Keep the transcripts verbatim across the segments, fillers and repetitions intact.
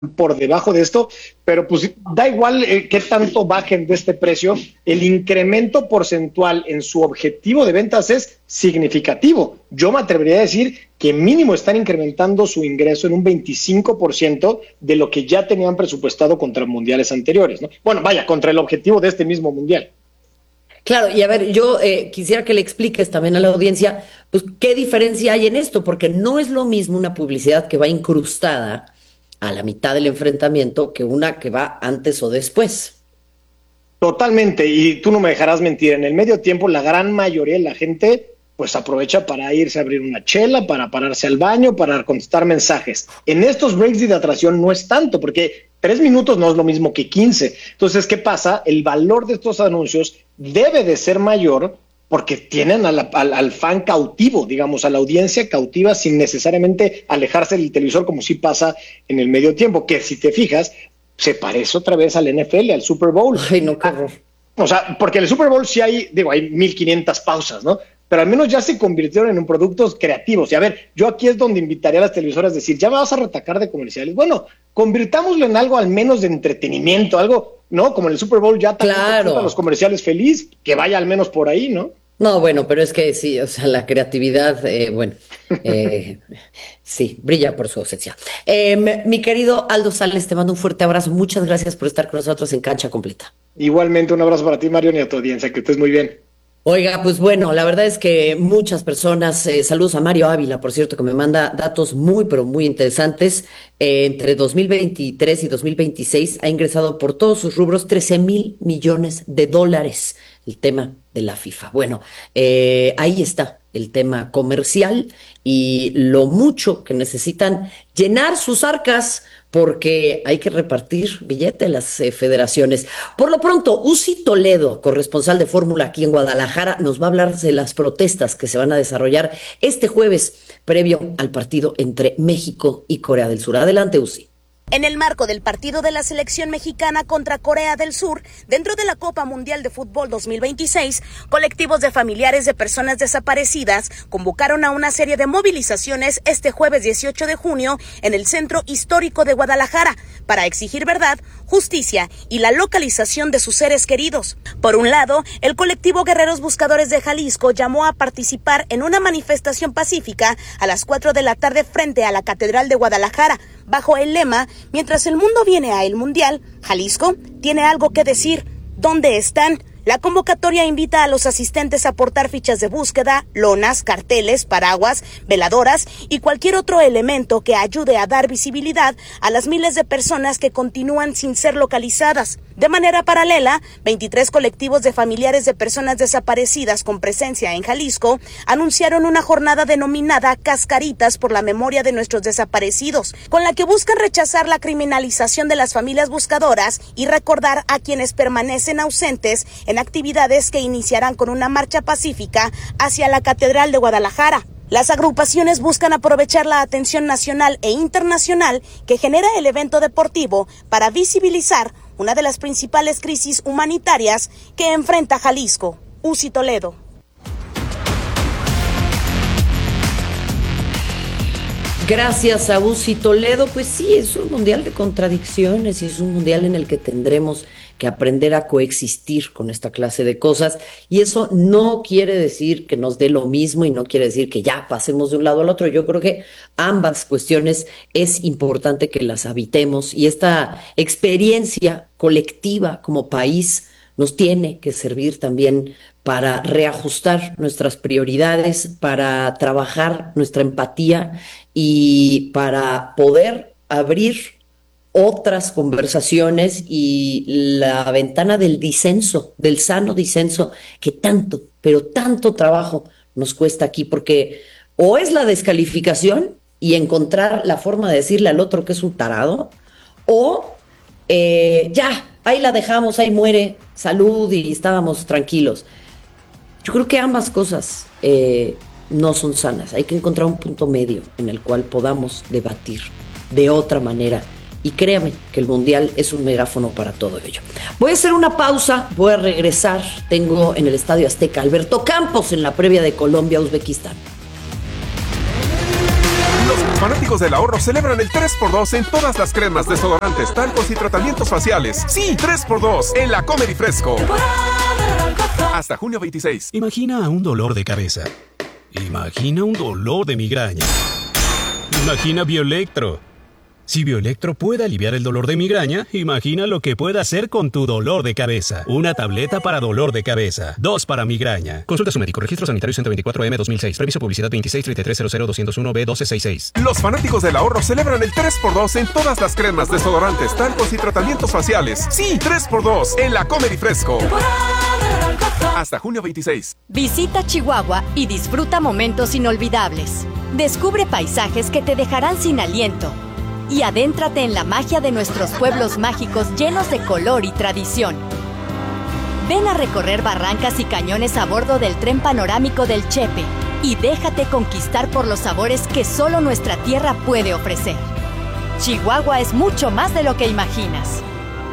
por debajo de esto, pero pues da igual eh, qué tanto bajen de este precio, el incremento porcentual en su objetivo de ventas es significativo. Yo me atrevería a decir que mínimo están incrementando su ingreso en un veinticinco por ciento de lo que ya tenían presupuestado contra mundiales anteriores, ¿no? Bueno, vaya, contra el objetivo de este mismo mundial. Claro, y a ver, yo eh, quisiera que le expliques también a la audiencia, pues, qué diferencia hay en esto, porque no es lo mismo una publicidad que va incrustada a la mitad del enfrentamiento que una que va antes o después. Totalmente, y tú no me dejarás mentir, en el medio tiempo la gran mayoría de la gente pues aprovecha para irse a abrir una chela, para pararse al baño, para contestar mensajes. En estos breaks de hidratación no es tanto, porque tres minutos no es lo mismo que quince. Entonces, ¿qué pasa? El valor de estos anuncios debe de ser mayor porque tienen a la, al, al fan cautivo, digamos, a la audiencia cautiva sin necesariamente alejarse del televisor como sí pasa en el medio tiempo, que si te fijas, se parece otra vez al N F L, al Super Bowl. Ay, no, qué horror. O sea, porque en el Super Bowl sí hay, digo, hay mil quinientas pausas, ¿no? Pero al menos ya se convirtieron en productos creativos. Y a ver, yo aquí es donde invitaría a las televisoras a decir, ya me vas a retacar de comerciales. Bueno, convirtámoslo en algo al menos de entretenimiento, algo, ¿no? Como en el Super Bowl ya claro. los comerciales feliz, que vaya al menos por ahí, ¿no? No, bueno, pero es que sí, o sea, la creatividad, eh, bueno, eh, sí, brilla por su ausencia. Eh, mi querido Aldo Sales, te mando un fuerte abrazo. Muchas gracias por estar con nosotros en Cancha Completa. Igualmente, un abrazo para ti, Mario, y a tu audiencia, que estés muy bien. Oiga, pues bueno, la verdad es que muchas personas, eh, saludos a Mario Ávila, por cierto, que me manda datos muy, pero muy interesantes. Eh, entre dos mil veintitrés y dos mil veintiséis ha ingresado por todos sus rubros trece mil millones de dólares. El tema de la FIFA. Bueno, eh, ahí está el tema comercial y lo mucho que necesitan llenar sus arcas porque hay que repartir billete a las eh, federaciones. Por lo pronto, Uzi Toledo, corresponsal de Fórmula aquí en Guadalajara, nos va a hablar de las protestas que se van a desarrollar este jueves previo al partido entre México y Corea del Sur. Adelante, Uzi. En el marco del partido de la selección mexicana contra Corea del Sur, dentro de la Copa Mundial de Fútbol dos mil veintiséis, colectivos de familiares de personas desaparecidas convocaron a una serie de movilizaciones este jueves dieciocho de junio en el Centro Histórico de Guadalajara para exigir verdad, justicia y la localización de sus seres queridos. Por un lado, el colectivo Guerreros Buscadores de Jalisco llamó a participar en una manifestación pacífica a las cuatro de la tarde frente a la Catedral de Guadalajara, bajo el lema "Mientras el mundo viene a el Mundial, Jalisco tiene algo que decir. ¿Dónde están?". La convocatoria invita a los asistentes a portar fichas de búsqueda, lonas, carteles, paraguas, veladoras y cualquier otro elemento que ayude a dar visibilidad a las miles de personas que continúan sin ser localizadas. De manera paralela, veintitrés colectivos de familiares de personas desaparecidas con presencia en Jalisco anunciaron una jornada denominada Cascaritas por la memoria de nuestros desaparecidos, con la que buscan rechazar la criminalización de las familias buscadoras y recordar a quienes permanecen ausentes en actividades que iniciarán con una marcha pacífica hacia la Catedral de Guadalajara. Las agrupaciones buscan aprovechar la atención nacional e internacional que genera el evento deportivo para visibilizar una de las principales crisis humanitarias que enfrenta Jalisco. Uzi Toledo. Gracias a Uzi Toledo. Pues sí, es un mundial de contradicciones y es un mundial en el que tendremos que aprender a coexistir con esta clase de cosas, y eso no quiere decir que nos dé lo mismo y no quiere decir que ya pasemos de un lado al otro. Yo creo que ambas cuestiones es importante que las habitemos, y esta experiencia colectiva como país nos tiene que servir también para reajustar nuestras prioridades, para trabajar nuestra empatía y para poder abrir otras conversaciones y la ventana del disenso, del sano disenso, que tanto, pero tanto trabajo nos cuesta aquí, porque o es la descalificación y encontrar la forma de decirle al otro que es un tarado, o eh, ya, ahí la dejamos, ahí muere, salud y estábamos tranquilos. Yo creo que ambas cosas eh, no son sanas. Hay que encontrar un punto medio en el cual podamos debatir de otra manera. Y créame que el Mundial es un megáfono para todo ello. Voy a hacer una pausa, voy a regresar. Tengo en el Estadio Azteca Alberto Campos en la previa de Colombia-Uzbekistán. Los fanáticos del ahorro celebran el tres por dos en todas las cremas, desodorantes, talcos y tratamientos faciales. Sí, tres por dos en la Comer y Fresco. Hasta junio veintiséis. Imagina un dolor de cabeza. Imagina un dolor de migraña. Imagina Bioelectro. Si Bioelectro puede aliviar el dolor de migraña, imagina lo que puede hacer con tu dolor de cabeza. Una tableta para dolor de cabeza. Dos para migraña. Consulta a su médico. Registro sanitario ciento veinticuatro M dos mil seis. Previso publicidad veintiséis treinta y tres cero cero dos cero uno B doce sesenta y seis. Los fanáticos del ahorro celebran el tres por dos en todas las cremas, desodorantes, talcos y tratamientos faciales. Sí, tres por dos en la Comer y Fresco. Hasta junio veintiséis. Visita Chihuahua y disfruta momentos inolvidables. Descubre paisajes que te dejarán sin aliento. Y adéntrate en la magia de nuestros pueblos mágicos llenos de color y tradición. Ven a recorrer barrancas y cañones a bordo del tren panorámico del Chepe y déjate conquistar por los sabores que solo nuestra tierra puede ofrecer. Chihuahua es mucho más de lo que imaginas.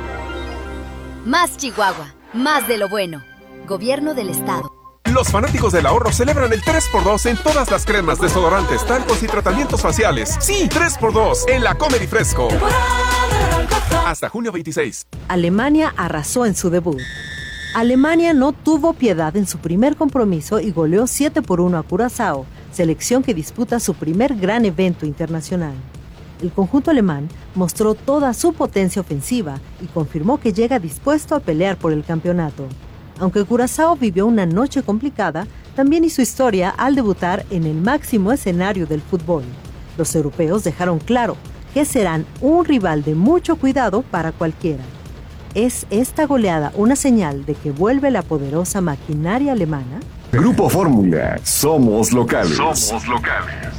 Más Chihuahua, más de lo bueno. Gobierno del Estado. Los fanáticos del ahorro celebran el tres por dos en todas las cremas, desodorantes, talcos y tratamientos faciales. Sí, tres por dos en la Comer y Fresco. Hasta junio veintiséis. Alemania arrasó en su debut. Alemania no tuvo piedad en su primer compromiso y goleó siete por uno a Curazao, selección que disputa su primer gran evento internacional. El conjunto alemán mostró toda su potencia ofensiva y confirmó que llega dispuesto a pelear por el campeonato. Aunque Curazao vivió una noche complicada, también hizo historia al debutar en el máximo escenario del fútbol. Los europeos dejaron claro que serán un rival de mucho cuidado para cualquiera. ¿Es esta goleada una señal de que vuelve la poderosa maquinaria alemana? Grupo Fórmula, somos locales. Somos locales.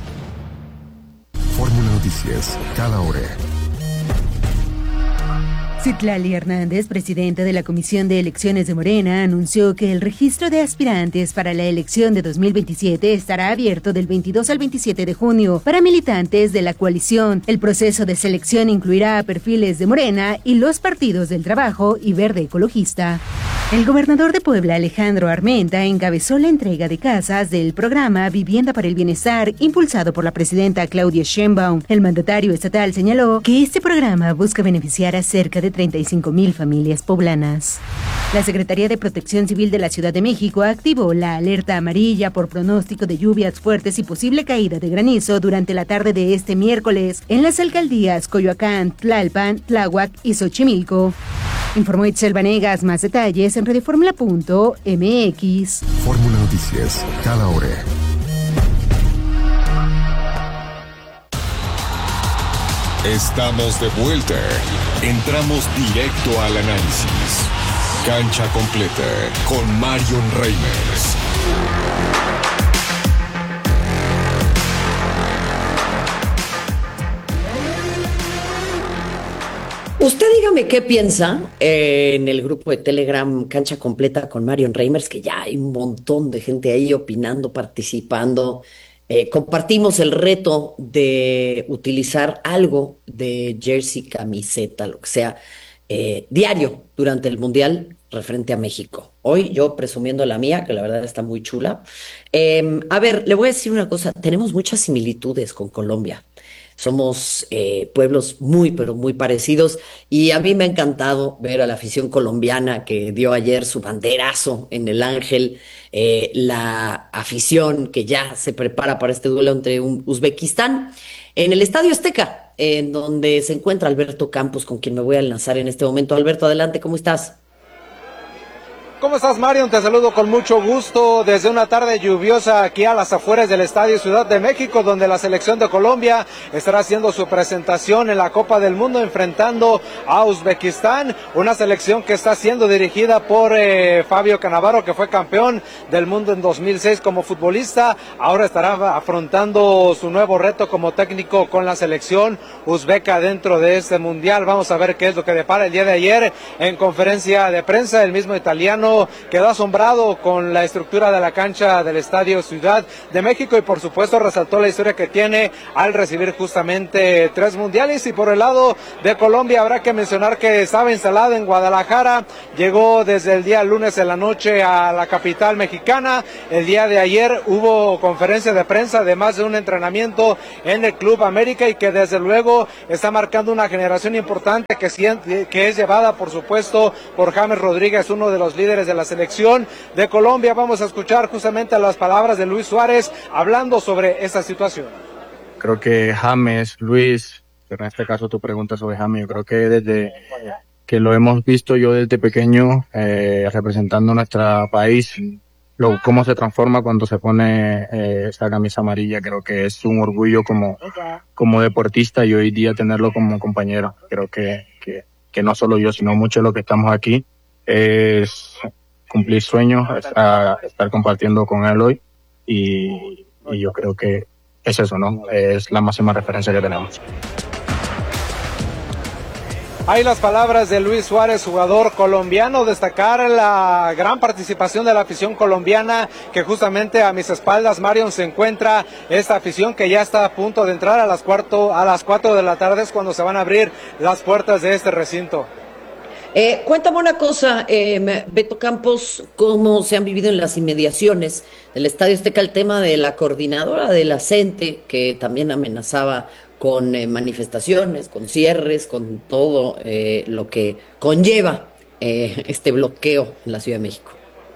Fórmula Noticias, cada hora. Citlali Hernández, presidenta de la Comisión de Elecciones de Morena, anunció que el registro de aspirantes para la elección de dos mil veintisiete estará abierto del veintidós al veintisiete de junio para militantes de la coalición. El proceso de selección incluirá a perfiles de Morena y los partidos del Trabajo y Verde Ecologista. El gobernador de Puebla, Alejandro Armenta, encabezó la entrega de casas del programa Vivienda para el Bienestar, impulsado por la presidenta Claudia Sheinbaum. El mandatario estatal señaló que este programa busca beneficiar a cerca de treinta y cinco mil familias poblanas. La Secretaría de Protección Civil de la Ciudad de México activó la alerta amarilla por pronóstico de lluvias fuertes y posible caída de granizo durante la tarde de este miércoles en las alcaldías Coyoacán, Tlalpan, Tláhuac y Xochimilco. Informó Itzel Vanegas. Más detalles en radioformula punto m x. Fórmula Noticias, cada hora. Estamos de vuelta. Entramos directo al análisis. Cancha completa con Marion Reimers. Usted dígame qué piensa eh, en el grupo de Telegram Cancha Completa con Marion Reimers, que ya hay un montón de gente ahí opinando, participando. Eh, compartimos el reto de utilizar algo de jersey, camiseta, lo que sea, eh, diario durante el Mundial referente a México. Hoy yo presumiendo la mía, que la verdad está muy chula. Eh, a ver, le voy a decir una cosa, tenemos muchas similitudes con Colombia. Somos eh, pueblos muy, pero muy parecidos y a mí me ha encantado ver a la afición colombiana que dio ayer su banderazo en el Ángel, eh, la afición que ya se prepara para este duelo entre un Uzbekistán en el Estadio Azteca, en donde se encuentra Alberto Campos, con quien me voy a enlazar en este momento. Alberto, adelante, ¿cómo estás? ¿Cómo estás, Marion? Te saludo con mucho gusto desde una tarde lluviosa aquí a las afueras del Estadio Ciudad de México, donde la selección de Colombia estará haciendo su presentación en la Copa del Mundo enfrentando a Uzbekistán, una selección que está siendo dirigida por eh, Fabio Cannavaro, que fue campeón del mundo en dos mil seis como futbolista. Ahora estará afrontando su nuevo reto como técnico con la selección uzbeca dentro de este mundial. Vamos a ver qué es lo que depara. El día de ayer en conferencia de prensa el mismo italiano mexicano quedó asombrado con la estructura de la cancha del Estadio Ciudad de México y por supuesto resaltó la historia que tiene al recibir justamente tres mundiales. Y por el lado de Colombia habrá que mencionar que estaba instalado en Guadalajara, llegó desde el día lunes en la noche a la capital mexicana. El día de ayer hubo conferencia de prensa además de un entrenamiento en el Club América y que desde luego está marcando una generación importante que, siente, que es llevada por supuesto por James Rodríguez, uno de los líderes de la selección de Colombia. Vamos a escuchar justamente las palabras de Luis Suárez hablando sobre esta situación. Creo que James, Luis, en este caso tu pregunta sobre James, yo creo que desde que lo hemos visto yo desde pequeño eh, representando nuestro país, lo, cómo se transforma cuando se pone eh, esa camisa amarilla, creo que es un orgullo como, como deportista y hoy día tenerlo como compañero. Creo que, que, que no solo yo, sino muchos de los que estamos aquí, es cumplir sueños, estar, estar compartiendo con él hoy y, y yo creo que es eso, ¿no? Es la máxima referencia que tenemos. Hay las palabras de Luis Suárez, jugador colombiano, destacar la gran participación de la afición colombiana, que justamente a mis espaldas, Marion, se encuentra esta afición que ya está a punto de entrar a las, cuarto, a las cuatro de la tarde, es cuando se van a abrir las puertas de este recinto. Eh, cuéntame una cosa, eh, Beto Campos, ¿cómo se han vivido en las inmediaciones del Estadio Azteca el tema de la coordinadora de la CENTE, que también amenazaba con eh, manifestaciones, con cierres, con todo eh, lo que conlleva eh, este bloqueo en la Ciudad de México?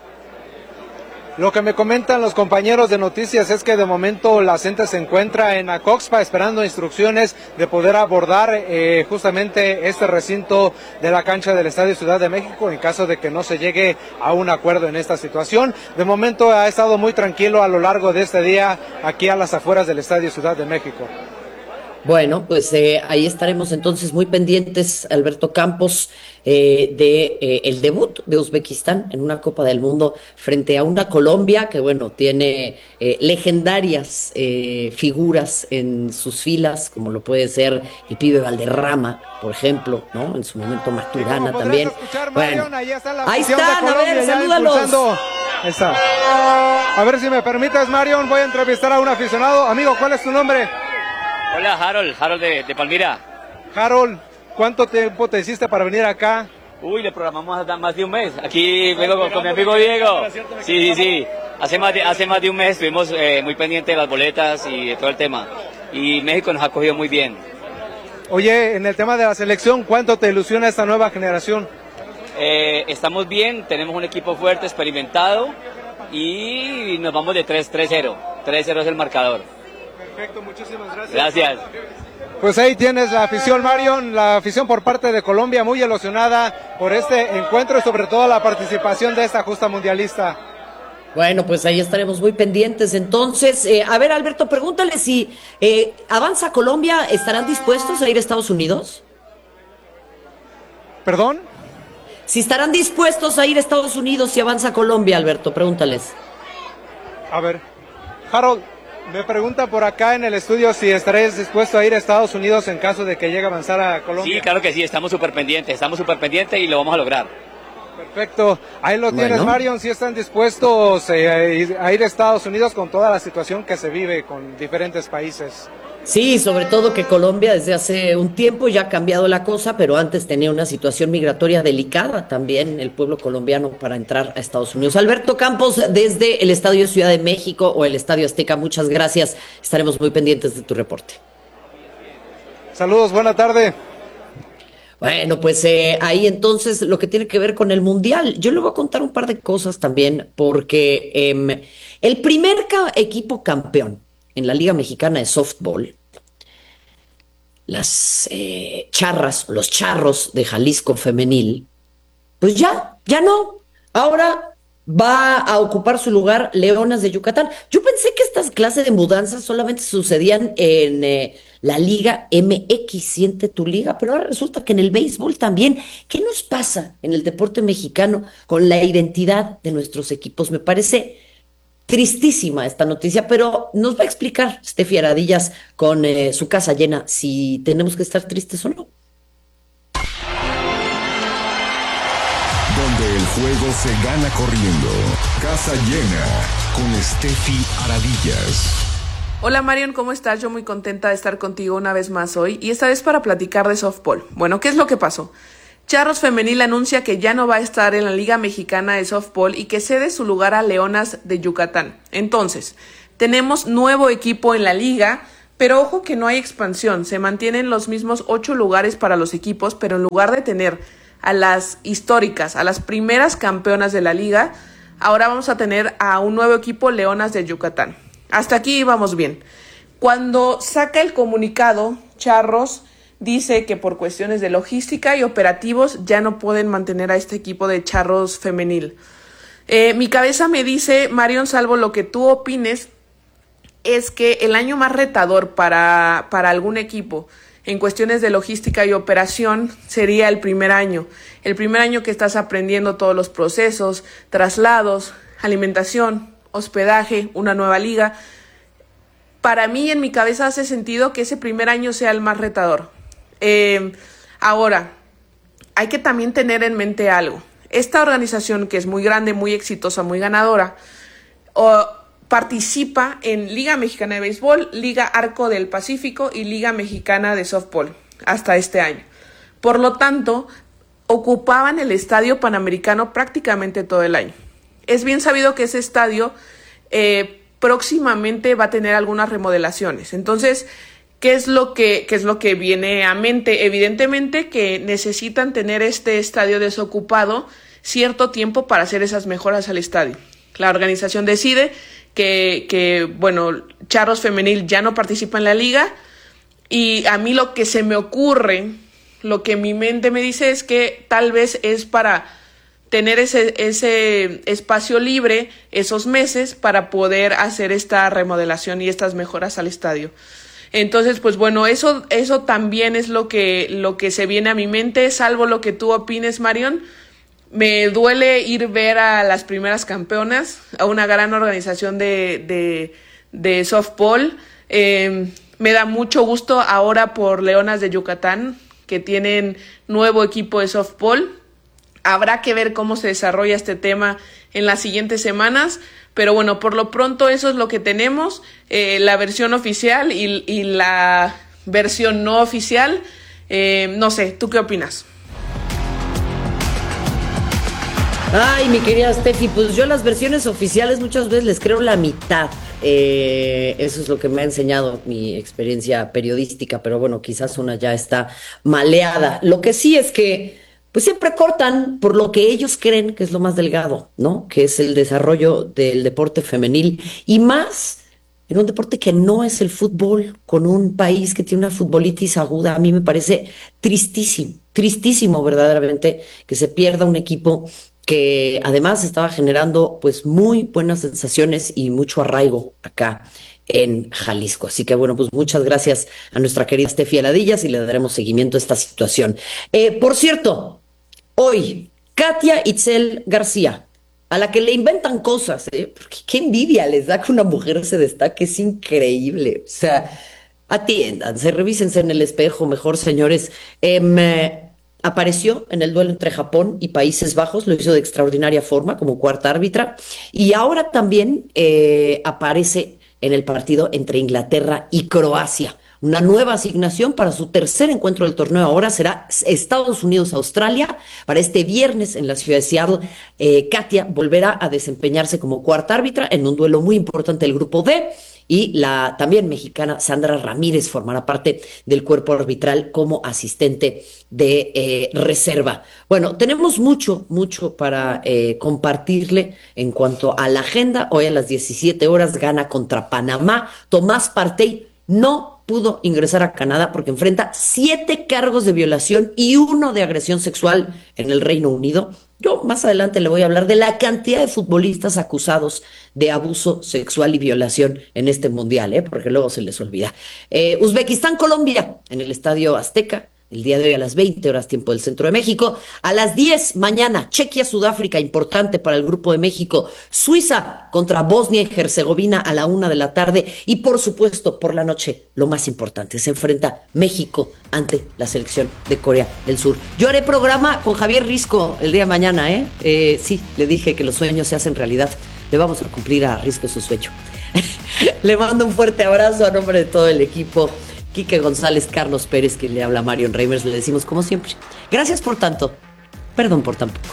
Lo que me comentan los compañeros de noticias es que de momento la CENTE se encuentra en Acoxpa esperando instrucciones de poder abordar eh, justamente este recinto de la cancha del Estadio Ciudad de México en caso de que no se llegue a un acuerdo en esta situación. De momento ha estado muy tranquilo a lo largo de este día aquí a las afueras del Estadio Ciudad de México. Bueno, pues eh, ahí estaremos entonces muy pendientes, Alberto Campos, eh, de eh, el debut de Uzbekistán en una Copa del Mundo frente a una Colombia que, bueno, tiene eh, legendarias eh, figuras en sus filas, como lo puede ser el pibe Valderrama, por ejemplo, ¿no? En su momento Maturana también. Bueno, Marion, ahí están, ahí están a ver, salúdalos. Ahí está. A ver si me permites, Marion, voy a entrevistar a un aficionado. Amigo, ¿cuál es tu nombre? Hola, Harold, Harold de, de Palmira. Harold, ¿cuánto tiempo te hiciste para venir acá? Uy, le programamos hasta más de un mes. Aquí vengo con, con mi amigo Diego. Sí, sí, sí. Hace más de, hace más de un mes estuvimos eh, muy pendientes de las boletas y de todo el tema. Y México nos ha acogido muy bien. Oye, en el tema de la selección, ¿cuánto te ilusiona esta nueva generación? Eh, estamos bien, tenemos un equipo fuerte, experimentado y nos vamos de tres cero. tres cero es el marcador. Perfecto, muchísimas gracias. Gracias. Pues ahí tienes la afición, Marion, la afición por parte de Colombia muy ilusionada por este encuentro y sobre todo la participación de esta justa mundialista. Bueno, pues ahí estaremos muy pendientes. Entonces, eh, a ver, Alberto, pregúntale si eh, avanza Colombia, ¿estarán dispuestos a ir a Estados Unidos? ¿Perdón? Si estarán dispuestos a ir a Estados Unidos si avanza Colombia, Alberto, pregúntales. A ver, Harold, me pregunta por acá en el estudio si estaréis dispuesto a ir a Estados Unidos en caso de que llegue a avanzar a Colombia. Sí, claro que sí, estamos súper pendientes, estamos súper pendientes y lo vamos a lograr. Perfecto, ahí lo tienes, Bueno. Marion, si están dispuestos eh, a ir a Estados Unidos con toda la situación que se vive con diferentes países. Sí, sobre todo que Colombia desde hace un tiempo ya ha cambiado la cosa, pero antes tenía una situación migratoria delicada también el pueblo colombiano para entrar a Estados Unidos. Alberto Campos, desde el Estadio Ciudad de México o el Estadio Azteca, muchas gracias. Estaremos muy pendientes de tu reporte. Saludos, buena tarde. Bueno, pues eh, ahí entonces lo que tiene que ver con el Mundial. Yo le voy a contar un par de cosas también, porque eh, el primer ca- equipo campeón en la Liga Mexicana de Softball, las eh, charras, los charros de Jalisco femenil, pues ya, ya no. Ahora va a ocupar su lugar Leonas de Yucatán. Yo pensé que estas clases de mudanzas solamente sucedían en eh, la Liga M X, Siente tu Liga, pero ahora resulta que en el béisbol también. ¿Qué nos pasa en el deporte mexicano con la identidad de nuestros equipos? Me parece tristísima esta noticia, pero nos va a explicar Steffi Aradillas con eh, su casa llena si tenemos que estar tristes o no. Donde el juego se gana corriendo. Casa llena con Steffi Aradillas. Hola Marion, ¿cómo estás? Yo muy contenta de estar contigo una vez más hoy y esta vez para platicar de softball. Bueno, ¿qué es lo que pasó? Charros Femenil anuncia que ya no va a estar en la Liga Mexicana de Softball y que cede su lugar a Leonas de Yucatán. Entonces, tenemos nuevo equipo en la liga, pero ojo que no hay expansión. Se mantienen los mismos ocho lugares para los equipos, pero en lugar de tener a las históricas, a las primeras campeonas de la liga, ahora vamos a tener a un nuevo equipo, Leonas de Yucatán. Hasta aquí íbamos bien. Cuando saca el comunicado, Charros dice que por cuestiones de logística y operativos ya no pueden mantener a este equipo de Charros Femenil. Eh, mi cabeza me dice, Marion, salvo lo que tú opines, es que el año más retador para, para algún equipo en cuestiones de logística y operación sería el primer año. El primer año que estás aprendiendo todos los procesos, traslados, alimentación, hospedaje, una nueva liga. Para mí, en mi cabeza hace sentido que ese primer año sea el más retador. Eh, ahora, hay que también tener en mente algo. Esta organización, que es muy grande, muy exitosa, muy ganadora, o, participa en Liga Mexicana de Béisbol, Liga Arco del Pacífico y Liga Mexicana de Softball hasta este año. Por lo tanto, ocupaban el Estadio Panamericano prácticamente todo el año. Es bien sabido que ese estadio eh, próximamente va a tener algunas remodelaciones. Entonces, ¿qué es lo que, qué es lo que viene a mente? Evidentemente que necesitan tener este estadio desocupado cierto tiempo para hacer esas mejoras al estadio. La organización decide que, que bueno, Charros Femenil ya no participa en la liga y a mí lo que se me ocurre, lo que mi mente me dice es que tal vez es para tener ese, ese espacio libre, esos meses, para poder hacer esta remodelación y estas mejoras al estadio. Entonces, pues bueno, eso, eso también es lo que, lo que se viene a mi mente, salvo lo que tú opines, Marion. Me duele ir ver a las primeras campeonas, a una gran organización de, de, de softball. Eh, me da mucho gusto ahora por Leonas de Yucatán, que tienen nuevo equipo de softball. Habrá que ver cómo se desarrolla este tema en las siguientes semanas, pero bueno, por lo pronto eso es lo que tenemos, eh, la versión oficial y, y la versión no oficial. Eh, no sé, ¿tú qué opinas? Ay, mi querida Steffi, pues yo las versiones oficiales muchas veces les creo la mitad. Eh, eso es lo que me ha enseñado mi experiencia periodística, pero bueno, quizás una ya está maleada. Lo que sí es que pues siempre cortan por lo que ellos creen que es lo más delgado, ¿no? Que es el desarrollo del deporte femenil y más en un deporte que no es el fútbol, con un país que tiene una futbolitis aguda. A mí me parece tristísimo, tristísimo verdaderamente que se pierda un equipo que además estaba generando pues muy buenas sensaciones y mucho arraigo acá en Jalisco. Así que bueno, pues muchas gracias a nuestra querida Steffi Aradillas y le daremos seguimiento a esta situación. Eh, por cierto, hoy, Katia Itzel García, a la que le inventan cosas, ¿eh? Porque qué envidia les da que una mujer se destaque, es increíble. O sea, atiéndanse, revísense en el espejo, mejor, señores. Eh, apareció en el duelo entre Japón y Países Bajos, lo hizo de extraordinaria forma como cuarta árbitra, y ahora también eh, aparece en el partido entre Inglaterra y Croacia. Una nueva asignación para su tercer encuentro del torneo. Ahora será Estados Unidos-Australia. Para este viernes en la ciudad de Seattle, eh, Katia volverá a desempeñarse como cuarta árbitra en un duelo muy importante del grupo D. Y la también mexicana Sandra Ramírez formará parte del cuerpo arbitral como asistente de eh, reserva. Bueno, tenemos mucho, mucho para eh, compartirle en cuanto a la agenda. Hoy a las diecisiete horas gana contra Panamá. Tomás Partey no pudo ingresar a Canadá porque enfrenta siete cargos de violación y uno de agresión sexual en el Reino Unido. Yo más adelante le voy a hablar de la cantidad de futbolistas acusados de abuso sexual y violación en este mundial, ¿eh? Porque luego se les olvida. Eh, Uzbekistán-Colombia en el Estadio Azteca. el día de hoy a las veinte horas tiempo del Centro de México. A las diez mañana, Chequia-Sudáfrica, importante para el Grupo de México. Suiza contra Bosnia y Herzegovina a la una de la tarde. Y por supuesto, por la noche, lo más importante, se enfrenta México ante la selección de Corea del Sur. Yo haré programa con Javier Risco el día de mañana, ¿eh? eh sí, le dije que los sueños se hacen realidad. Le vamos a cumplir a Risco su sueño. Le mando un fuerte abrazo a nombre de todo el equipo. Quique González, Carlos Pérez, que le habla a Marion Reimers, le decimos como siempre, gracias por tanto, perdón por tan poco.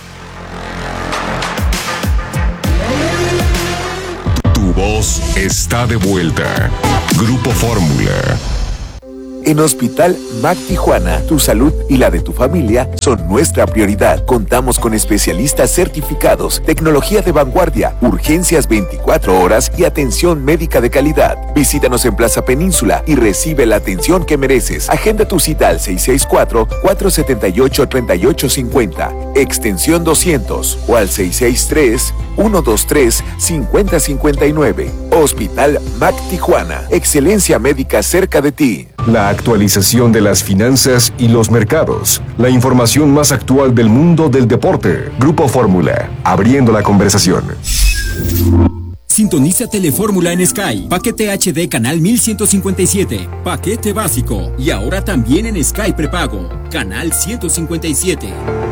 Tu voz está de vuelta. Grupo Fórmula. En Hospital Mac Tijuana, tu salud y la de tu familia son nuestra prioridad. Contamos con especialistas certificados, tecnología de vanguardia, urgencias veinticuatro horas y atención médica de calidad. Visítanos en Plaza Península y recibe la atención que mereces. Agenda tu cita al seis seis cuatro, cuatro siete ocho, tres ocho cinco cero, extensión doscientos o al seis seis tres, uno dos tres, cinco cero cinco nueve. Hospital Mac Tijuana, excelencia médica cerca de ti. La actualización de las finanzas y los mercados. La información más actual del mundo del deporte. Grupo Fórmula, abriendo la conversación. Sintoniza Telefórmula en Sky. Paquete H D canal mil ciento cincuenta y siete. Paquete básico. Y ahora también en Sky prepago. Canal ciento cincuenta y siete.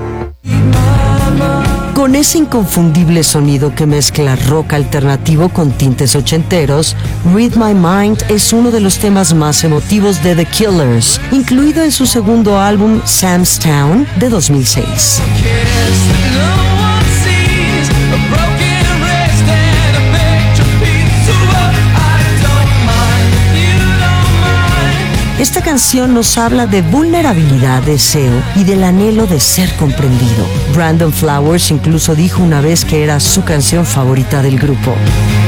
Con ese inconfundible sonido que mezcla rock alternativo con tintes ochenteros, Read My Mind es uno de los temas más emotivos de The Killers, incluido en su segundo álbum Sam's Town de dos mil seis. Esta canción nos habla de vulnerabilidad, deseo y del anhelo de ser comprendido. Brandon Flowers incluso dijo una vez que era su canción favorita del grupo.